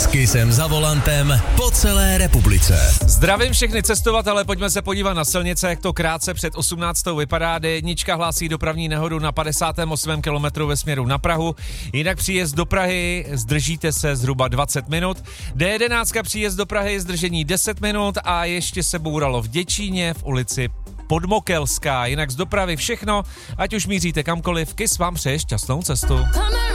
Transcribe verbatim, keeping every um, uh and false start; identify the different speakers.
Speaker 1: S Kissem za volantem po celé republice.
Speaker 2: Zdravím všechny cestovatele, pojďme se podívat na silnice, jak to krátce před osmnáctou vypadá. D jedna hlásí dopravní nehodu na padesátém osmém kilometru ve směru na Prahu. Jinak příjezd do Prahy, zdržíte se zhruba dvacet minut. D jedenáct příjezd do Prahy, zdržení deset minut a ještě se bouralo v Děčíně v ulici Podmokelská. Jinak z dopravy všechno, ať už míříte kamkoliv, Kiss vám přeje šťastnou cestu.